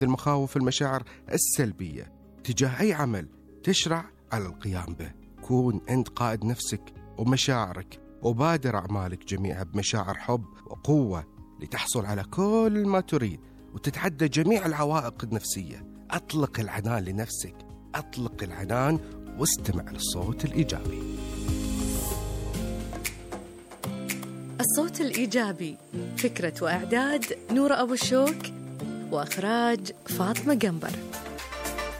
المخاوف المشاعر السلبية تجاه أي عمل تشرع على القيام به. كون أنت قائد نفسك ومشاعرك، وبادر أعمالك جميعها بمشاعر حب وقوة لتحصل على كل ما تريد وتتعدى جميع العوائق النفسية. أطلق العنان لنفسك، أطلق العنان واستمع للصوت الإيجابي. الصوت الإيجابي، فكرة وإعداد نورة أبو الشوك، وإخراج فاطمة قنبر.